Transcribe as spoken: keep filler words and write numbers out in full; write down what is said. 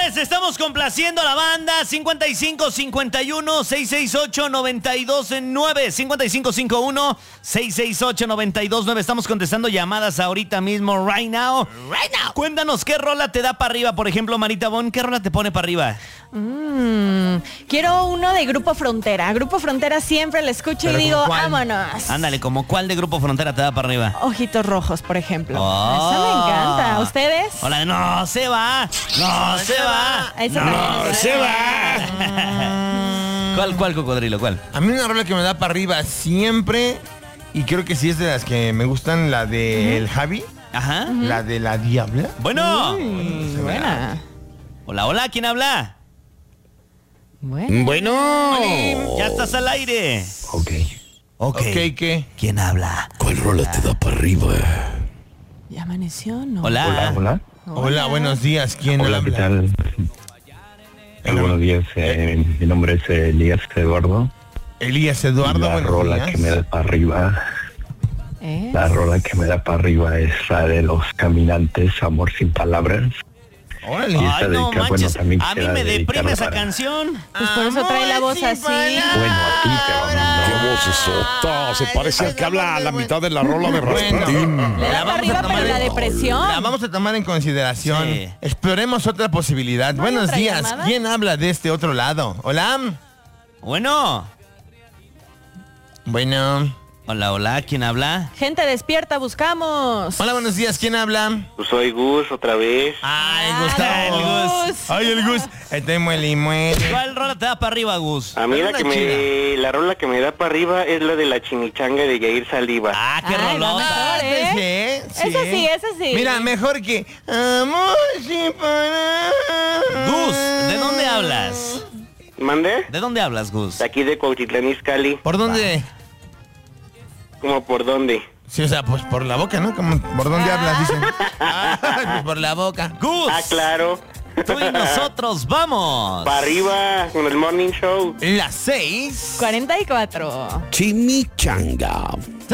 Señores, estamos complaciendo a la banda. cincuenta y cinco cincuenta y uno seiscientos sesenta y ocho noventa y dos nueve. cincuenta y cinco cincuenta y uno seiscientos sesenta y ocho noventa y dos nueve. Estamos contestando llamadas ahorita mismo, right now. Right now. Cuéntanos, ¿qué rola te da para arriba? Por ejemplo, Marita Bon, ¿qué rola te pone para arriba? Mm, quiero uno de Grupo Frontera. Grupo Frontera siempre lo escucho y ¿Pero digo, con cuál? vámonos. Ándale, ¿como cuál de Grupo Frontera te da para arriba? Ojitos Rojos, por ejemplo. Oh. Esa me encanta. ¿Ustedes? Hola, no se va, no se va, Esa no también. se va. ¿Cuál, cuál, cocodrilo, cuál? A mí una rola que me da para arriba siempre, y creo que sí es de las que me gustan, la de El Javi, Ajá. la de La Diabla. Bueno. Uy, buena. Hola, hola, ¿quién habla? Bueno. Bueno. Ya estás al aire. Ok. Ok. Ok, ¿qué? ¿Quién habla? ¿Cuál rola te da para arriba? ¿Ya amaneció no? Hola. Hola, hola. Hola, buenos días, ¿quién Hola, ¿qué habla? tal? Eh, buenos días, eh, mi nombre es eh, Elías Eduardo. Elías Eduardo, La buenos rola días. que me da para arriba, ¿Eh? la rola que me da para arriba es la de Los Caminantes, Amor sin Palabras. Órale. Y esta Ay, no dedica, bueno, manches, también a mí quisiera me deprime dedicarla esa para- canción. Pues por eso trae la voz así. Bueno, a ti, pero no. ¡Qué vocesota! Se parece al que habla a la mitad de la rola de Rasputín. Le La da para vamos a arriba, tomar pero la en- depresión. La vamos a tomar en consideración. Sí. Exploremos otra posibilidad. ¿No hay Buenos otra días. llamada? ¿Quién habla de este otro lado? Hola. Bueno. Bueno. Hola, hola, ¿quién habla? Gente despierta, buscamos. Hola, buenos días. ¿Quién habla? Pues soy Gus otra vez. Ay, Ah, Gustavo. el Gus. Ay, el Gus. Este muele y muele. ¿Cuál rola te da para arriba, Gus? A mí la Una que me, la rola que me da para arriba es la de la chimichanga de Yair Saliva. Ah, qué Ay, rolota. vamos. ¿eh? Sí, Esa sí, esa sí. Mira, mejor que Amor sin palabras. Gus, ¿de dónde hablas? ¿Mande? ¿De dónde hablas, Gus? De aquí de Cuautitlán Izcalli. ¿Por dónde? ¿Cómo por dónde? Sí, o sea, pues por la boca, ¿no? Como, ¿por dónde hablas? Dicen. Ah, pues por la boca. Gus, Ah, claro. tú y nosotros vamos. Para arriba con el Morning Show. Las seis. cuarenta y cuatro. Chimichanga.